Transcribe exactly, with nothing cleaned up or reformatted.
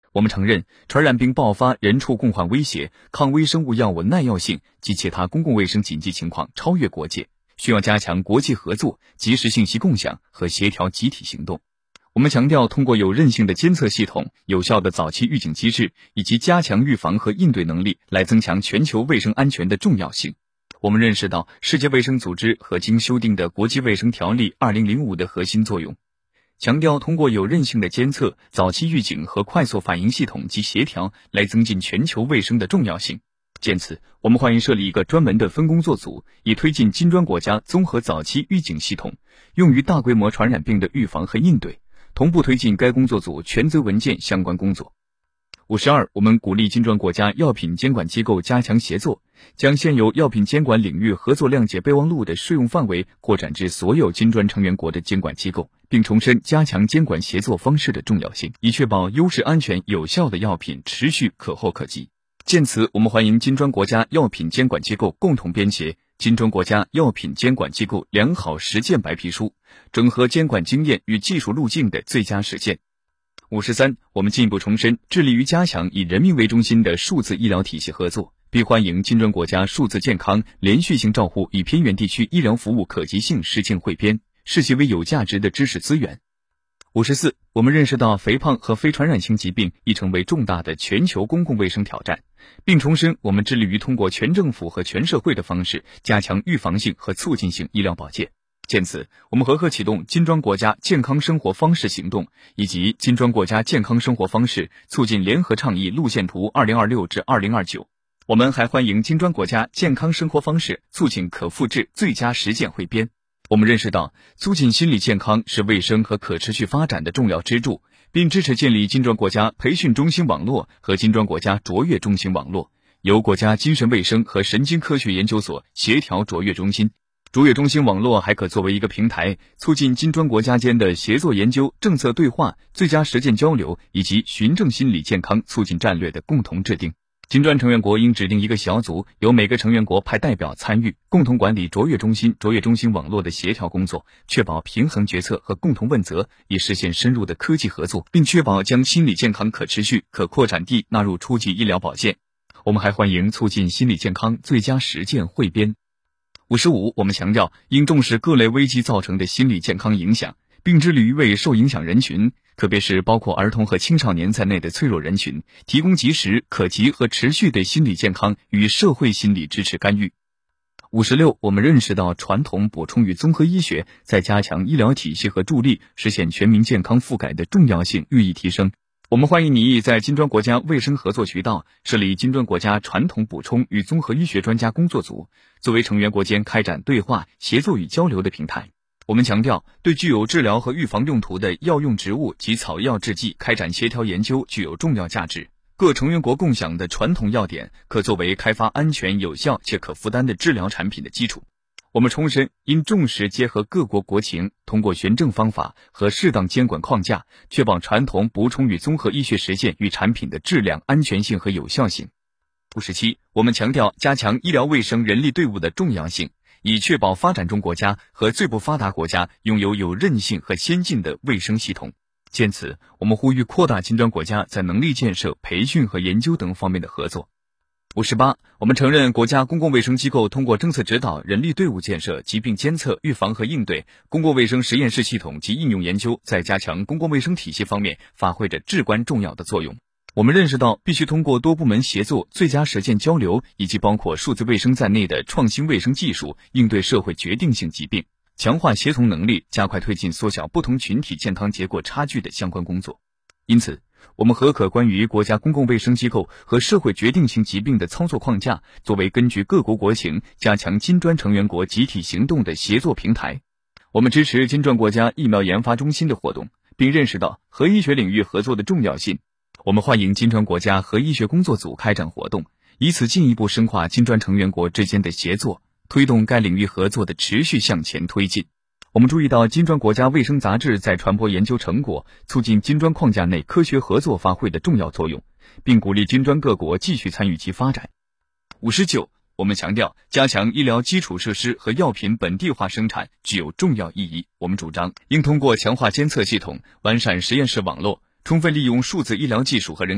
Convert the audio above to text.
我们承认，传染病爆发、人畜共患威胁、抗微生物药物耐药性及其他公共卫生紧急情况超越国界，需要加强国际合作、及时信息共享和协调集体行动。我们强调，通过有韧性的监测系统、有效的早期预警机制以及加强预防和应对能力，来增强全球卫生安全的重要性。我们认识到世界卫生组织和经修订的国际卫生条例二零零五的核心作用，强调通过有韧性的监测、早期预警和快速反应系统及协调，来增进全球卫生的重要性。鉴此，我们欢迎设立一个专门的分工作组，以推进金砖国家综合早期预警系统，用于大规模传染病的预防和应对，同步推进该工作组权责文件相关工作。五十二，我们鼓励金砖国家药品监管机构加强协作，将现有药品监管领域合作谅解备忘录的适用范围扩展至所有金砖成员国的监管机构，并重申加强监管协作方式的重要性，以确保优质、安全、有效的药品持续可候可及。鉴此，我们欢迎金砖国家药品监管机构共同编写《金砖国家药品监管机构良好实践白皮书》，整合监管经验与技术路径的最佳实践。五十三，我们进一步重申，致力于加强以人民为中心的数字医疗体系合作，并欢迎金砖国家数字健康连续性照护与偏远地区医疗服务可及性实践汇编，视其为有价值的知识资源。五十四，我们认识到肥胖和非传染性疾病已成为重大的全球公共卫生挑战，并重申我们致力于通过全政府和全社会的方式加强预防性和促进性医疗保健。鉴此，我们合作启动金砖国家健康生活方式行动以及金砖国家健康生活方式促进联合倡议路线图二零二六至二零二九。我们还欢迎金砖国家健康生活方式促进可复制最佳实践汇编。我们认识到，促进心理健康是卫生和可持续发展的重要支柱，并支持建立金砖国家培训中心网络和金砖国家卓越中心网络，由国家精神卫生和神经科学研究所协调卓越中心。卓越中心网络还可作为一个平台，促进金砖国家间的协作研究、政策对话、最佳实践交流以及循证心理健康促进战略的共同制定。金砖成员国应指定一个小组，由每个成员国派代表参与，共同管理卓越中心、卓越中心网络的协调工作，确保平衡决策和共同问责，以实现深入的科技合作，并确保将心理健康可持续、可扩展地纳入初级医疗保健。我们还欢迎促进心理健康最佳实践汇编。五十五，我们强调应重视各类危机造成的心理健康影响，并致力于为受影响人群，特别是包括儿童和青少年在内的脆弱人群，提供及时、可及和持续的心理健康与社会心理支持干预。五十六，我们认识到传统补充与综合医学在加强医疗体系和助力实现全民健康覆盖的重要性日益提升。我们欢迎你意在金砖国家卫生合作渠道设立金砖国家传统补充与综合医学专家工作组，作为成员国间开展对话、协作与交流的平台。我们强调，对具有治疗和预防用途的药用植物及草药制剂开展协调研究具有重要价值。各成员国共享的传统药典可作为开发安全、有效且可负担的治疗产品的基础。我们重申，应重视结合各国国情，通过循证方法和适当监管框架，确保传统补充与综合医学实践与产品的质量、安全性和有效性。五十七，我们强调加强医疗卫生人力队伍的重要性，以确保发展中国家和最不发达国家拥有有韧性和先进的卫生系统。鉴此，我们呼吁扩大金砖国家在能力建设、培训和研究等方面的合作。五十八，我们承认国家公共卫生机构通过政策指导、人力队伍建设、疾病监测、预防和应对、公共卫生实验室系统及应用研究，在加强公共卫生体系方面发挥着至关重要的作用。我们认识到，必须通过多部门协作、最佳实践交流以及包括数字卫生在内的创新卫生技术，应对社会决定性疾病，强化协同能力，加快推进缩小不同群体健康结果差距的相关工作。因此，我们核可关于国家公共卫生机构和社会决定性疾病的操作框架，作为根据各国国情加强金砖成员国集体行动的协作平台。我们支持金砖国家疫苗研发中心的活动，并认识到核医学领域合作的重要性。我们欢迎金砖国家核医学工作组开展活动，以此进一步深化金砖成员国之间的协作，推动该领域合作的持续向前推进。我们注意到金砖国家卫生杂志在传播研究成果、促进金砖框架内科学合作发挥的重要作用，并鼓励金砖各国继续参与其发展。五十九，我们强调加强医疗基础设施和药品本地化生产具有重要意义。我们主张应通过强化监测系统、完善实验室网络，充分利用数字医疗技术和人